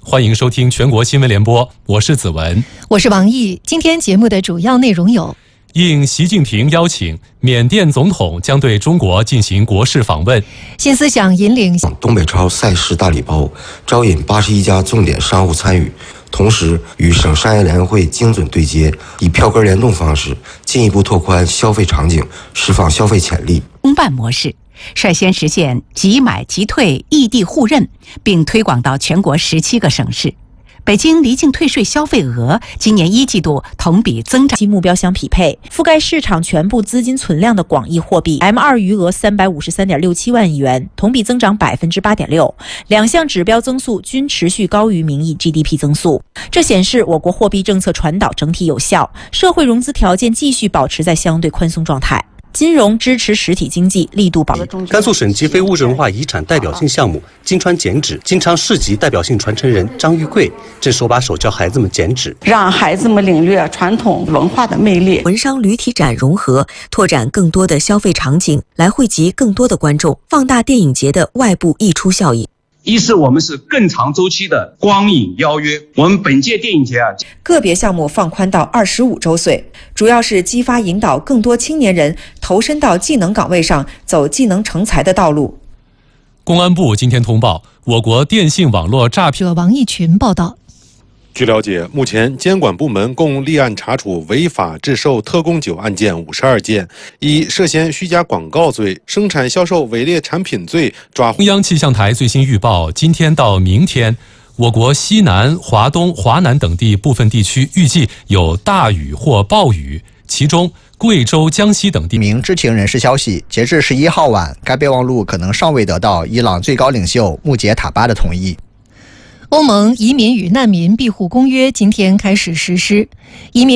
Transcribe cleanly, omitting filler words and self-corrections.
欢迎收听全国新闻联播，我是子文， 我是王毅。今天节目的主要内容有： 应习近平邀请，缅甸总统将对中国进行国事访问。新思想引领东北超赛事大礼包，招引81家重点商户参与，同时与省商业联会精准对接，以票根联动方式进一步拓宽消费场景，释放消费潜力。 公办模式率先实现即买即退异地互认，并推广到全国17个省市。北京离境退税消费额今年1季度同比增长， 其目标相匹配，覆盖市场全部资金存量的广义货币 M2 余额353.67万亿元，同比增长8.6%，两项指标增速均持续高于名义 GDP 增速。这显示我国货币政策传导整体有效，社会融资条件继续保持在相对宽松状态。金融支持实体经济力度保。 甘肃省级非物质文化遗产代表性项目金川剪纸，金昌市级代表性传承人张玉贵正手把手教孩子们剪纸， 让孩子们领略传统文化的魅力。 文商旅体展融合，拓展更多的消费场景，来惠及更多的观众，放大电影节的外部溢出效应。 一是我们是更长周期的光影邀约，我们本届电影节个别项目放宽到25周岁，主要是激发引导更多青年人投身到技能岗位上，走技能成才的道路。 公安部今天通报，我国电信网络诈骗。 王毅群报道。 据了解，目前监管部门共立案查处违法制售特供酒案件52件，以涉嫌虚假广告罪、生产销售伪劣产品罪抓获。 中央气象台最新预报，今天到明天，我国西南、华东、华南等地部分地区预计有大雨或暴雨，其中贵州、江西等地。 一名知情人士消息，截至11号晚，该备忘录可能尚未得到伊朗最高领袖穆杰塔巴的同意。 欧盟移民与难民庇护公约今天开始实施，移民